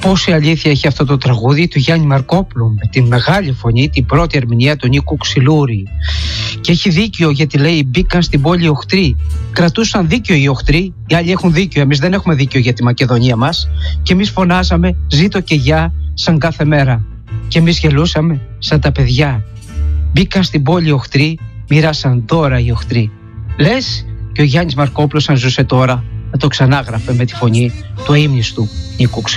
Πόση αλήθεια έχει αυτό το τραγούδι του Γιάννη Μαρκόπουλου με τη μεγάλη φωνή, την πρώτη ερμηνεία του Νίκου Ξυλούρη. Και έχει δίκιο γιατί λέει μπήκαν στην πόλη οι οχτροί. Κρατούσαν δίκιο οι οχτροί, οι άλλοι έχουν δίκιο, εμείς δεν έχουμε δίκιο για τη Μακεδονία μας. Και εμείς φωνάζαμε ζήτω και γεια σαν κάθε μέρα. Και εμείς γελούσαμε σαν τα παιδιά. Μπήκαν στην πόλη οι οχτροί, μοίρασαν δώρα οι οχτροί. Λες και ο Γιάννης Μαρκόπουλος αν ζούσε τώρα να το ξανάγραφε με τη φωνή του αείμνηστου Νίκου Ξυλούρη.